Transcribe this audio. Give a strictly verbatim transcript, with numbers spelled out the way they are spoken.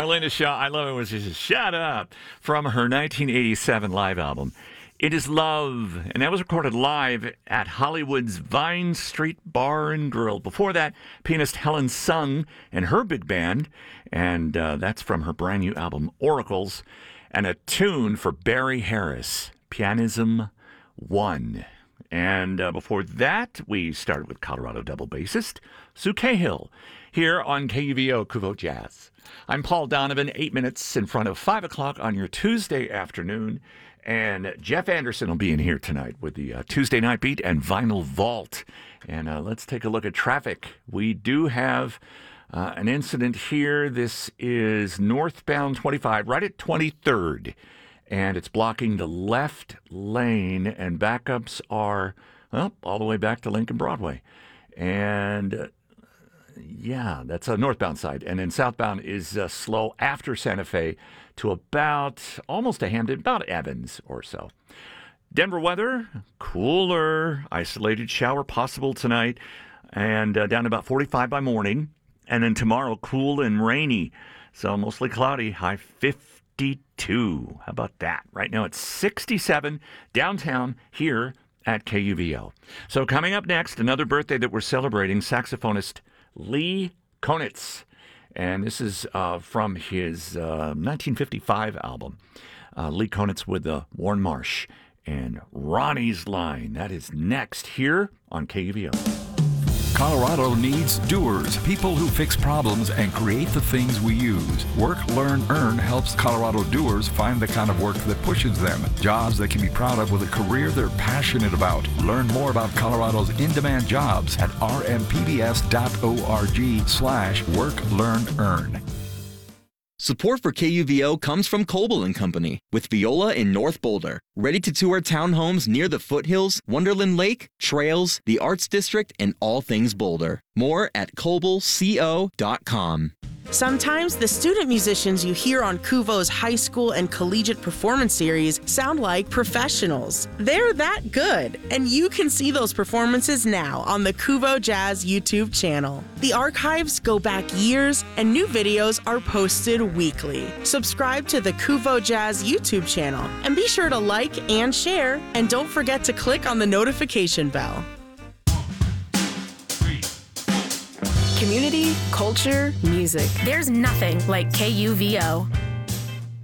Marlena Shaw, I love it when she says, shut up, from her nineteen eighty-seven live album, It Is Love. And that was recorded live at Hollywood's Vine Street Bar and Grill. Before that, pianist Helen Sung and her big band. And uh, that's from her brand new album, Oracles. And a tune for Barry Harris, Pianism One. And uh, before that, we started with Colorado double bassist Sue Cahill here on K U V O Kuvo Jazz. I'm Paul Donovan, eight minutes in front of five o'clock on your Tuesday afternoon. And Jeff Anderson will be in here tonight with the uh, Tuesday Night Beat and Vinyl Vault. And uh, let's take a look at traffic. We do have uh, an incident here. This is northbound twenty-five, right at twenty-third. And it's blocking the left lane, and backups are, well, all the way back to Lincoln Broadway. And, uh, yeah, that's a northbound side. And then southbound is uh, slow after Santa Fe to about, almost to Hamden, about Evans or so. Denver weather, cooler, isolated shower possible tonight, and uh, down to about forty-five by morning. And then tomorrow, cool and rainy. So mostly cloudy, high fifty-two. How about that? Right now it's sixty-seven downtown here at K U V O. So coming up next, another birthday that we're celebrating, saxophonist Lee Konitz. And this is uh, from his uh, nineteen fifty-five album. Uh, Lee Konitz with the Warren Marsh and Ronnie's Line. That is next here on K U V O. Colorado needs doers, people who fix problems and create the things we use. Work, Learn, Earn helps Colorado doers find the kind of work that pushes them. Jobs they can be proud of with a career they're passionate about. Learn more about Colorado's in-demand jobs at rmpbs.org slash work, learn, earn. Support for K U V O comes from Coble and Company, with Viola in North Boulder. Ready to tour townhomes near the foothills, Wonderland Lake, trails, the Arts District, and all things Boulder. More at coble co dot com. Sometimes the student musicians you hear on Kuvo's high school and collegiate performance series sound like professionals. They're that good, and you can see those performances now on the Kuvo Jazz YouTube channel. The archives go back years, and new videos are posted weekly. Subscribe to the Kuvo Jazz YouTube channel, and be sure to like and share, and don't forget to click on the notification bell. Community, culture, music. There's nothing like K U V O.